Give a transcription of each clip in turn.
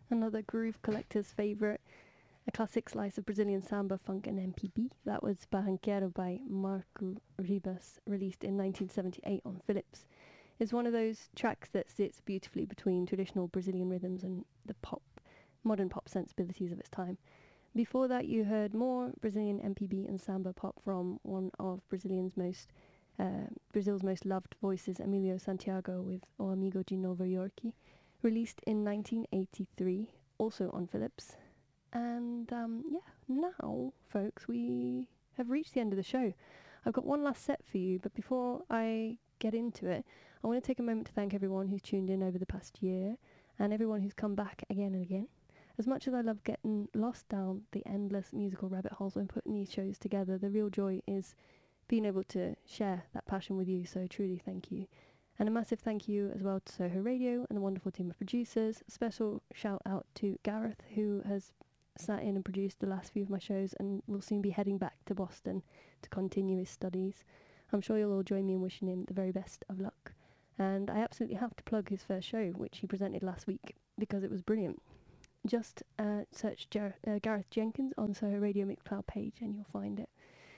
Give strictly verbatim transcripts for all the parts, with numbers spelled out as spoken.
another Groove Collector's favourite, a classic slice of Brazilian samba, funk and M P B. That was Barranquero by Marco Ribas, released in nineteen seventy-eight on Philips. It's one of those tracks that sits beautifully between traditional Brazilian rhythms and the pop, modern pop sensibilities of its time. Before that, you heard more Brazilian M P B and samba pop from one of Brazilian's most uh, Brazil's most loved voices, Emilio Santiago, with O Amigo de Nova York, released in nineteen eighty-three, also on Philips. And um, yeah, now, folks, we have reached the end of the show. I've got one last set for you, but before I get into it, I want to take a moment to thank everyone who's tuned in over the past year and everyone who's come back again and again. As much as I love getting lost down the endless musical rabbit holes when putting these shows together, the real joy is being able to share that passion with you, so truly thank you. And a massive thank you as well to Soho Radio and the wonderful team of producers. A special shout out to Gareth, who has sat in and produced the last few of my shows and will soon be heading back to Boston to continue his studies. I'm sure you'll all join me in wishing him the very best of luck. And I absolutely have to plug his first show, which he presented last week, because it was brilliant. Just uh, search Ger- uh, Gareth Jenkins on the Soho Radio Mixcloud page and you'll find it.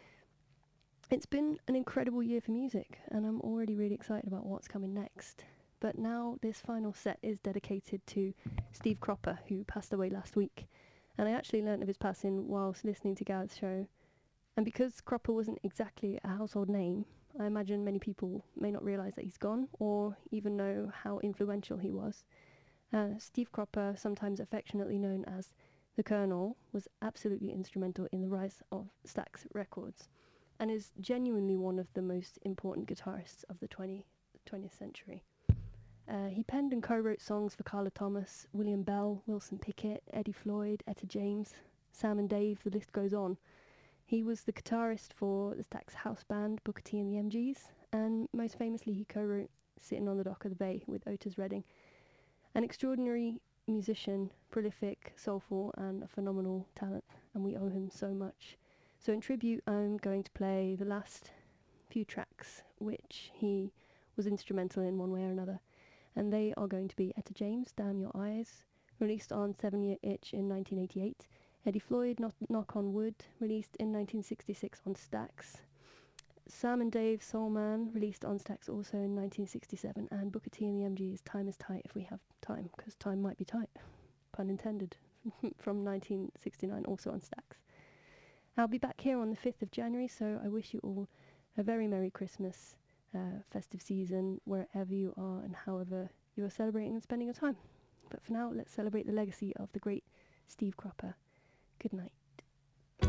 It's been an incredible year for music, and I'm already really excited about what's coming next. But now this final set is dedicated to Steve Cropper, who passed away last week. And I actually learnt of his passing whilst listening to Gareth's show. And because Cropper wasn't exactly a household name, I imagine many people may not realise that he's gone, or even know how influential he was. Uh, Steve Cropper, sometimes affectionately known as the Colonel, was absolutely instrumental in the rise of Stax Records, and is genuinely one of the most important guitarists of the twentieth century. Uh, he penned and co-wrote songs for Carla Thomas, William Bell, Wilson Pickett, Eddie Floyd, Etta James, Sam and Dave, the list goes on. He was the guitarist for the Stax House Band, Booker T and the M Gs, and most famously he co-wrote Sitting on the Dock of the Bay with Otis Redding. An extraordinary musician, prolific, soulful, and a phenomenal talent, and we owe him so much. So in tribute, I'm going to play the last few tracks which he was instrumental in one way or another. And they are going to be Etta James, Damn Your Eyes, released on Seven Year Itch in nineteen eighty-eight. Eddie Floyd, Knock, Knock on Wood, released in nineteen sixty-six on Stax. Sam and Dave, Soul Man, released on Stax also in nineteen sixty-seven. And Booker T and the M Gs, Time is Tight If We Have Time, because time might be tight, pun intended, from nineteen sixty-nine, also on Stax. I'll be back here on the fifth of January, so I wish you all a very Merry Christmas, uh, festive season, wherever you are and however you are celebrating and spending your time. But for now, let's celebrate the legacy of the great Steve Cropper.